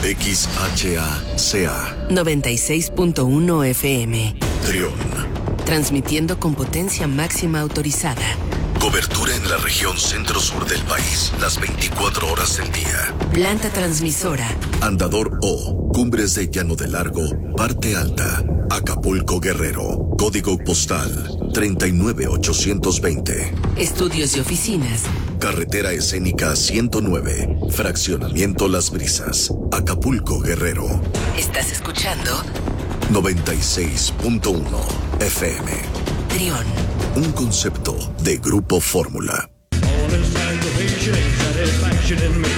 XHACA 96.1 FM. Trión. Transmitiendo con potencia máxima autorizada. Cobertura en la región centro-sur del país, las 24 horas del día. Planta transmisora. Andador O, Cumbres de Llano de Largo, Parte Alta, Acapulco, Guerrero. Código postal 39820. Estudios y oficinas. Carretera Escénica 109, Fraccionamiento Las Brisas, Acapulco, Guerrero. Estás escuchando 96.1 FM. Trión. Un concepto de Grupo Fórmula.